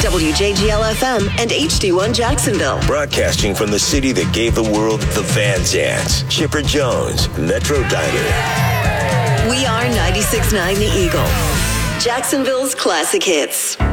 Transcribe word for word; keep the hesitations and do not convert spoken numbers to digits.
W J G L F M and H D one Jacksonville. Broadcasting from the city that gave the world the Van Zants. Chipper Jones, Metro Diner. We are ninety-six point nine The Eagle, Jacksonville's classic hits.